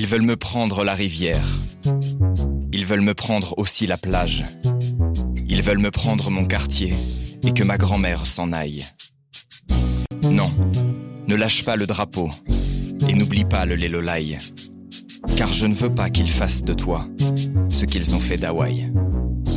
veulent me prendre la rivière. Ils veulent me prendre aussi la plage. Ils veulent me prendre mon quartier et que ma grand-mère s'en aille. Non, ne lâche pas le drapeau et n'oublie pas le lélolaï, car je ne veux pas qu'ils fassent de toi ce qu'ils ont fait d'Hawaï.